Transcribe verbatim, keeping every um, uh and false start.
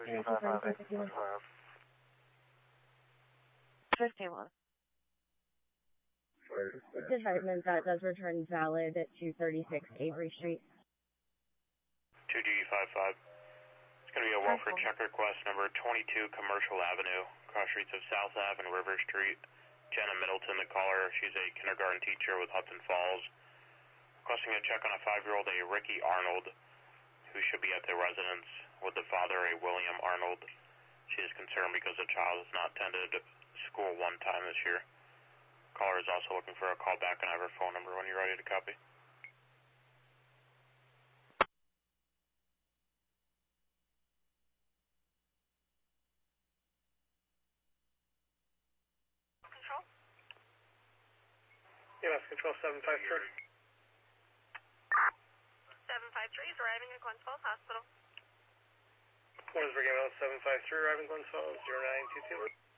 fifty-one. Department that does return valid at two thirty-six Avery Street. two D five five. It's going to be a welfare check request number twenty-two Commercial Avenue, cross streets of South Ave and River Street. Jenna Middleton, the caller, she's a kindergarten teacher with Hudson Falls. Requesting a check on a five-year-old, a Ricky Arnold, who should be at the residence with the father, a William Arnold. She is concerned because the child has not attended school one time this year. Caller is also looking for a call back, and I have her phone number when you're ready to copy. Control? U S Control seven five three. seven five three is arriving at Glens Falls Hospital. One is Brigade seven five three, arriving Glens Falls, zero nine two two.